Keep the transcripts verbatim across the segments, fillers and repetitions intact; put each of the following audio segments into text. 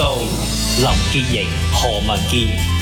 導，林潔瑩、何文健。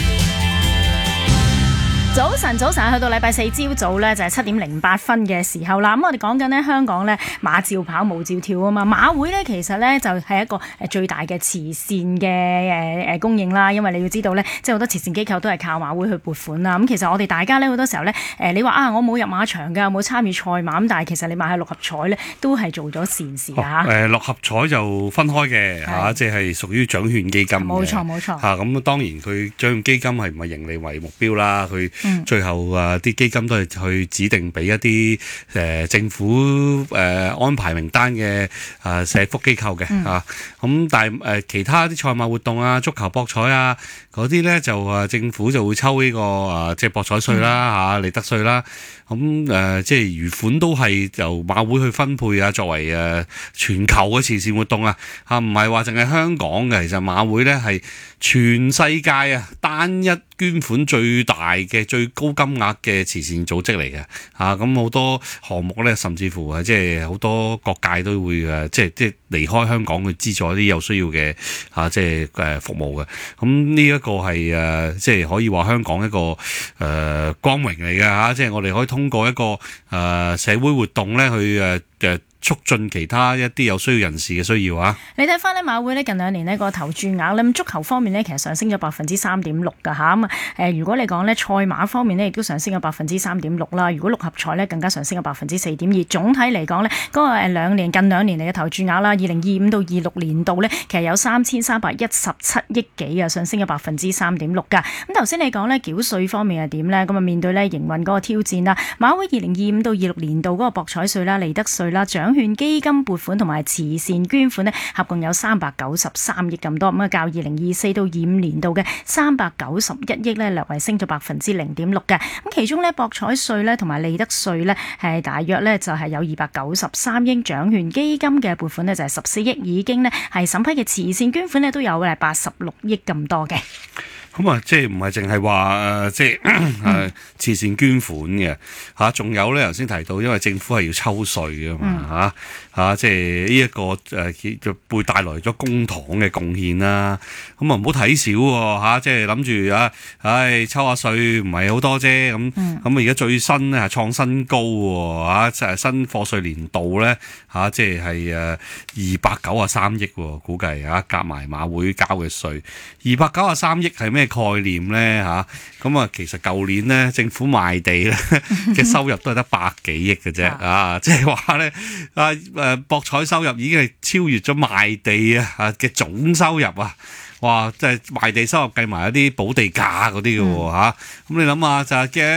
早晨，早晨，去到禮拜四朝早咧，就係七點零八分嘅時候啦。咁我哋講緊咧香港咧馬照跑，舞照跳啊嘛。馬會咧其實咧就係一個誒最大嘅慈善嘅誒誒供應啦。因為你要知道咧，即係好多慈善機構都係靠馬會去撥款啦。咁其實我哋大家咧好多時候咧誒，你話啊，我冇入馬場㗎，冇參與賽馬咁，但係其實你買下六合彩咧都係做咗善事啊。 誒六合彩就分開嘅嚇，即係屬於獎券基金嘅。 冇錯冇錯嚇，咁當然佢獎券基金係唔係盈利為目標啦？佢最後啊啲基金都係去指定俾一啲誒、呃、政府誒、呃、安排名單嘅啊、呃、社福機構嘅嚇。咁、嗯啊、但係誒、呃、其他啲賽馬活動啊、足球博彩啊嗰啲咧就啊政府就會抽呢、這個啊即係博彩稅啦嚇、利得稅啦。咁誒、呃、即係餘款都係由馬會去分配啊，作為誒、呃、全球嘅慈善活動啊嚇，唔係話淨係香港嘅。其實馬會咧係全世界啊單一捐款最大嘅最高金額嘅慈善組織嚟嘅嚇。咁、啊、好多項目咧，甚至乎啊即係好多各界都會誒即係即係離開香港去資助啲有需要嘅嚇、啊、即係誒服務嘅。咁呢一個係誒即係可以話香港一個誒、呃、光榮嚟嘅嚇，即係我哋可以通過一個誒、呃、社會活動咧去誒誒。呃促進其他一啲有需要人士嘅需要啊！ 你睇翻咧馬會咧近兩年呢個投注額咧，咁足球方面咧其實上升咗百分之三點六㗎嚇。咁啊誒，如果你講咧賽馬方面咧，亦都上升咗百分之三點六啦。如果六合彩咧更加上升咗百分之四點二。總體嚟講咧，嗰個誒兩年近兩年嚟嘅投注額啦，二零二五到二六年度咧，其實有三千三百一十七億幾啊，上升咗百分之三點六㗎。咁頭先你講咧繳稅方面係點咧？咁啊面對咧營運嗰個挑戰啦，馬會二零二五到二六年度嗰個博彩稅啦、利得稅啦、獎券基金撥款同埋慈善捐款呢，合共有三百九十三億咁多，咁啊較二零二四到二五年度嘅三百九十一億呢，略為升咗百分之零點六嘅。咁其中呢，博彩稅呢同埋利得稅呢，係大約呢就係有二百九十三億，獎券基金嘅撥款呢就係十四億，已經呢係審批嘅慈善捐款呢都有誒八十六億咁多嘅。 咁啊，即係唔係淨係話誒，即係誒慈善捐款嘅嚇，仲有咧頭先提到，因為政府係要抽稅㗎嘛嚇嚇，即係呢一個誒就會帶來咗公帑嘅貢獻啦。咁啊唔好睇少喎嚇，即係諗住啊，唉抽下稅唔係好多啫咁。咁啊而家最新咧係創新高喎嚇，就係新課稅年度咧嚇，即係係誒二百九十三億喎，估計嚇夾埋馬會交嘅稅，二百九十三億係咩概念咧嚇？咁啊，其實舊年咧政府賣地咧嘅收入都係得百幾億嘅啫啊！即係話咧啊誒博彩收入已經係超越咗賣地啊嘅總收入啊！哇！即係賣地收入計埋一啲補地價嗰啲嘅喎嚇。咁你諗下就係嘅。